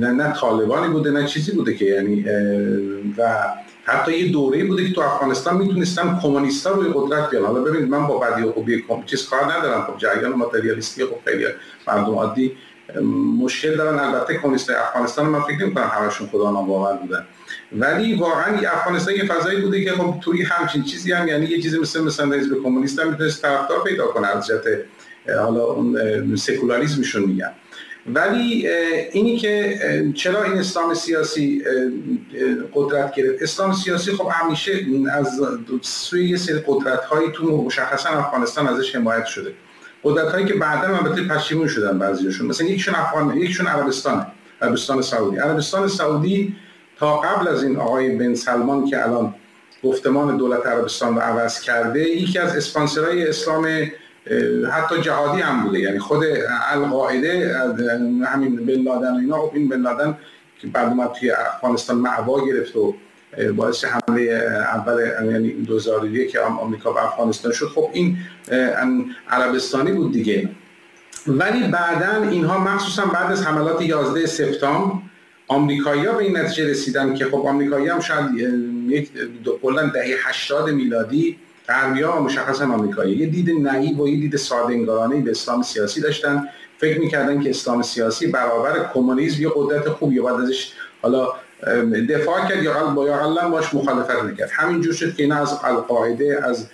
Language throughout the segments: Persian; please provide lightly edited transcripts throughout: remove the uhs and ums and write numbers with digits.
نه طالبانی بوده نه چیزی بوده که یعنی و حتی یه دوره‌ای بوده که تو افغانستان میتونستن کمونیستا روی قدرت بیان. حالا ببینید من با بدی و خوبی چیز کار ندارم، خب جریان ماتریالیستی خب خیلی مردم عادی مشکل دارن. البته کمونیستای افغانستان من فکر نمی‌کنم همشون خدا ناباور بودن، ولی واقعا افغانستان یه فضایی بوده که خب توی همچین چیزی هم یعنی یه چیزی مثلا حزب کمونیست هم میتونست طرفدار پیدا کنه از جهت حالا اون سکولاریسمشون میگن. ولی اینی که چرا این اسلام سیاسی قدرت گرفت، اسلام سیاسی خب همیشه از سوی یه سری قدرت‌هایی تو مشخصا افغانستان ازش حمایت شده، قدرت‌هایی که بعداً البته پشیمون شدن بعضیشون. مثلا یکشون عربستان سعودی. عربستان سعودی تا قبل از این آقای بن سلمان که الان گفتمان دولت عربستان رو عوض کرده، یکی از اسپانسرهای اسلام حتی جهادی هم بوده، یعنی خود القاعده همین بن لادن و اینا. این بن لادن که بعد اومد توی افغانستان معوا گرفت و باعث حمله اول یعنی 2001 که آمریکا به افغانستان شد، خب این عربستانی بود دیگه. ولی بعداً اینها مخصوصا بعد از حملات 11 سپتامبر آمریکایی‌ها به این نتیجه رسیدن که خب آمریکایی‌ها هم شاید کلاً دهه 80 میلادی غربی‌ها مشخصاً آمریکایی یه دید نایو و یه دید ساده‌انگارانه‌ای به اسلام سیاسی داشتن، فکر می‌کردن که اسلام سیاسی برابر کمونیسم یه قدرت خوبیه، بعد ازش حالا دفاع کرد یا اقلا باش مخالفت نکرد. همینجور شد که اینا از القاعده، از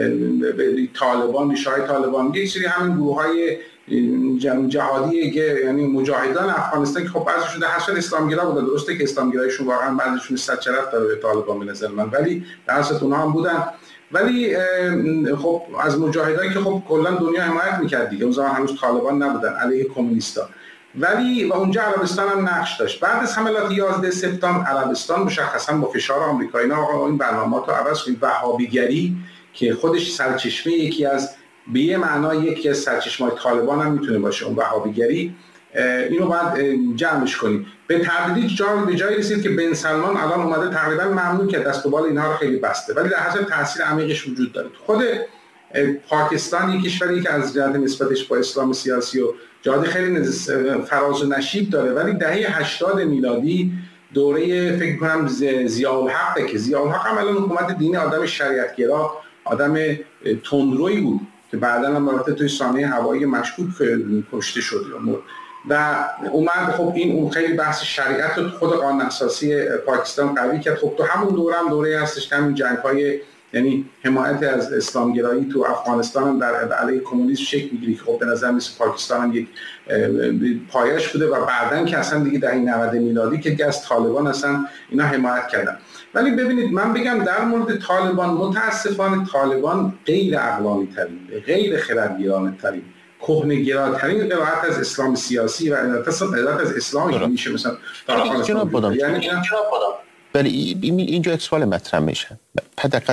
طالبان، ریشه‌های طالبان، یک سری همین گروه‌های جهادی که یعنی مجاهدان افغانستان که خب بعضیشون در حسب اسلامگرا بودن، درسته که اسلامگرایشون واقعا بعضیشون صد شرف داره به طالبان به نظر من، ولی در اصل اونها هم بودن. ولی خب از مجاهدایی که خب کلا دنیا حمایت می‌کرد دیگه، اون زمان هنوز طالبان نبودن، علیه کمونیستا. ولی و اونجا عربستان هم نقش داشت. بعد از حملات 11 سپتامبر عربستان مشخصا با فشار آمریکایی‌ها آقا این برنامه‌ها رو عوض کنید. وهابیگری که خودش سرچشمه یکی از به یه معنا یکی از سرچشمه‌های طالبان هم میتونه باشه، اون وهابیگری، اینو باید جمعش کنیم. به تدریج به جایی رسید که بن سلمان الان اومده تقریبا ممنوع کرد، دست و بال اینها رو خیلی بسته، ولی در حال تاثیر عمیقش وجود داره. خود پاکستان یک کشوری که از جهت نسبتش با اسلام سیاسی و جهاد خیلی فراز و نشیب داره، ولی دهه 80 میلادی دوره فکر کنم ضیاءالحق که ضیاءالحق هم الان حکومت دینی، آدم شریعتگرا، آدم تندرویی بود که بعداً هم البته توی سانحه هوایی مشکوک کشته شد و اومد. خب این اون خیلی بحث شریعت و خود قانون اساسی پاکستان قوی کرد. خب تو همون دوره هم دوره هستش که همین جنگ‌های یعنی حمایت از اسلامگرایی تو افغانستان هم در علیه کمونیسم شکل می‌گیره که خب به نظر میاد پاکستان هم یک پایش بوده و بعداً که اصلا دیگه دهه 90 میلادی که از طالبان اصلا اینا حمایت کردن. ولی ببینید من بگم در مورد طالبان متاسفانه طالبان غیر عقلانی ترین، غیر خردگیرانه ترین، کهنه‌گراترین قرائت از اسلام سیاسی و قرائت از اسلام میشه مثلا یعنی ولی اینجا یک سوال مطرح میشه، حداقل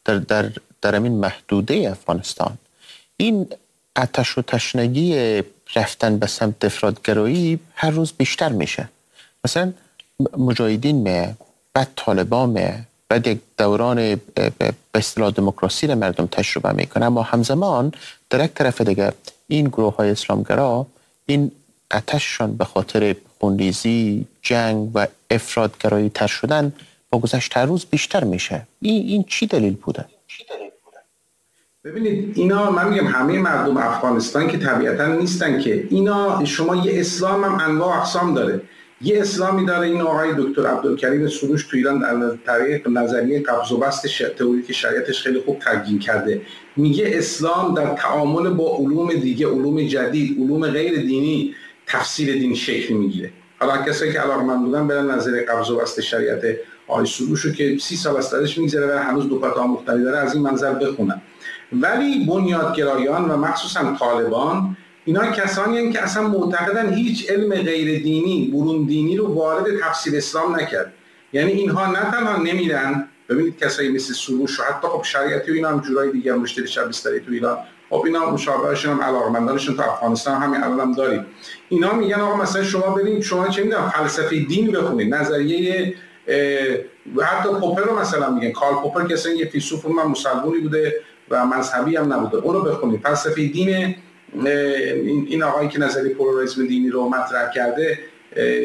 در این محدوده افغانستان این آتش و تشنگی رفتن به سمت افراط‌گرایی هر روز بیشتر میشه. مثلا مجاهدین میه، بعد طالبان میه، بعد یک دوران به اصطلاح دموکراسی رو مردم تجربه میکنه، اما همزمان در یک طرف دیگه این گروه های اسلامگرا این آتششان به خاطر خونریزی، جنگ و افراط‌گرایی تر شدن با گذشت روز بیشتر میشه. این چی دلیل بوده؟ ببینید اینا، من میگم همه مردم افغانستان که طبیعتا نیستن که اینا، شما یه اسلام هم انواع و اقسام داره. یه اسلامی داره، این آقای دکتر عبدالکریم سروش تو ایران در طریق نظریه قبض و بسط تئوری که شریعتش خیلی خوب تبیین کرده، میگه اسلام در تعامل با علوم دیگه، علوم جدید، علوم غیر دینی تفسیر دین شکل میگیره. حالا کسایی که علاقه‌مند بودن برن نظریه قبض و بسط شریعت آقای سروش رو که 30 سال است ازش میگذره و هنوز دو پات آموختنی داره از این منظر بخونن. ولی بنیادگرایان و مخصوصا طالبان اینا کسانی هستند که اصلا معتقدن هیچ علم غیر دینی، برون دینی رو وارد تفسیر اسلام نکرد. یعنی اینها نه تنها نمیرن، ببینید کسایی مثل سروش و حتی خب شریعتی و اینا هم جورای دیگه هم مشتری شبستری تو ایران، خب اینا مشابهشون هم علاقمندانشون تو افغانستان همین الان هم داریم. اینا میگن آقا مثلا شما برید شما چه میدونم فلسفه دین بخونید، نظریه حتی پوپر رو مثلا میگن، کارل پوپر که اصلا یه فیلسوف من مسلمانی بوده و مذهبی هم نبوده، اونو بخونید. فلسفه دین این آقایی که نظریه پلورالیسم دینی رو مطرح کرده